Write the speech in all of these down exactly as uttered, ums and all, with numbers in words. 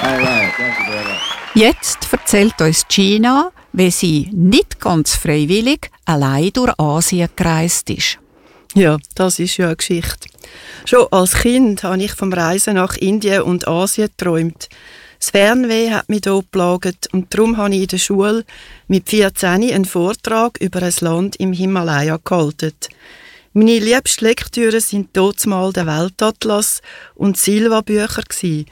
Jetzt erzählt uns Gina, wie sie nicht ganz freiwillig allein durch Asien gereist ist. Ja, das ist ja eine Geschichte. Schon als Kind habe ich vom Reisen nach Indien und Asien geträumt. Das Fernweh hat mich hier geplagt und darum habe ich in der Schule mit vierzehn einen Vortrag über ein Land im Himalaya gehalten. Meine liebsten Lektüre waren damals der Weltatlas und Silva-Bücher.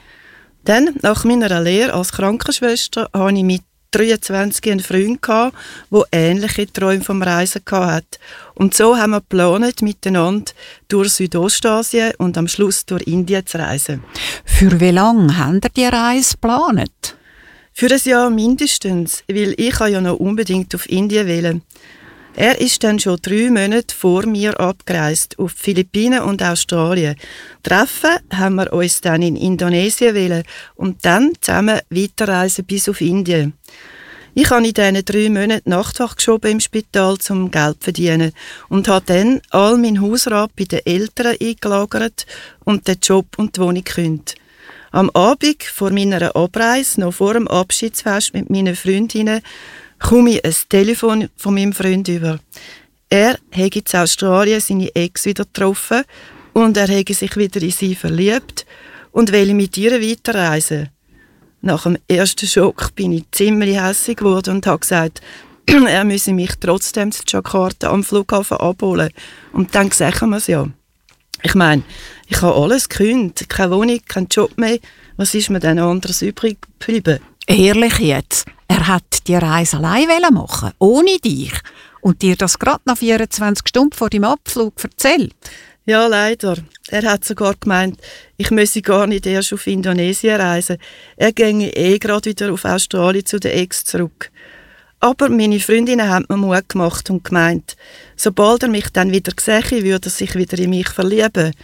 Dann, nach meiner Lehre als Krankenschwester, hatte ich mit dreiundzwanzig einen Freund, der ähnliche Träume vom Reisen hatte. Und so haben wir geplant, miteinander durch Südostasien und am Schluss durch Indien zu reisen. Für wie lange habt ihr die Reise geplant? Für ein Jahr mindestens, weil ich ja noch unbedingt auf Indien wollte. Er ist dann schon drei Monate vor mir abgereist, auf die Philippinen und Australien. Treffen haben wir uns dann in Indonesien wollen und dann zusammen weiterreisen bis auf Indien. Ich habe in diesen drei Monaten Nachtwacht geschoben im Spital, um Geld zu verdienen und habe dann all meinen Hausrat bei den Eltern eingelagert und den Job und die Wohnung gekündigt. Am Abend vor meiner Abreise, noch vor dem Abschiedsfest mit meinen Freundinnen, komme ich ein Telefon von meinem Freund über. Er habe in Australien seine Ex wieder getroffen und er habe sich wieder in sie verliebt und will mit ihr weiterreisen. Nach dem ersten Schock bin ich ziemlich hässig geworden und habe gesagt, er müsse mich trotzdem zu Jakarta am Flughafen abholen. Und dann sagen wir es ja. Ich meine, ich habe alles gekündigt, keine Wohnung, keinen Job mehr. Was ist mir denn anderes übrig geblieben? Ehrlich jetzt, er hat die Reise allein machen, ohne dich. Und dir das gerade nach vierundzwanzig Stunden vor dem Abflug erzählt? Ja, leider. Er hat sogar gemeint, ich müsse gar nicht erst auf Indonesien reisen. Er ginge eh gerade wieder auf Australien zu der Ex zurück. Aber meine Freundinnen haben mir Mut gemacht und gemeint, sobald er mich dann wieder sähe, würde er sich wieder in mich verlieben.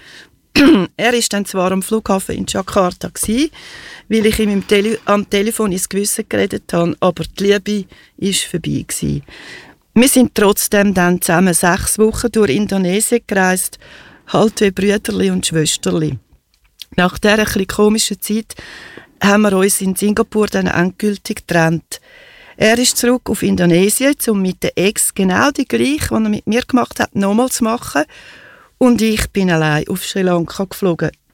Er war dann zwar am Flughafen in Jakarta, weil ich ihm im Tele- am Telefon ins Gewissen geredet habe, aber die Liebe war vorbei. Gewesen. Wir sind trotzdem dann zusammen sechs Wochen durch Indonesien gereist, halt wie Brüderli und Schwesterli. Nach dieser etwas komischen Zeit haben wir uns in Singapur dann endgültig getrennt. Er ist zurück auf Indonesien, um mit der Ex genau die gleiche, die er mit mir gemacht hat, nochmal zu machen. Und ich bin allein auf Sri Lanka geflogen.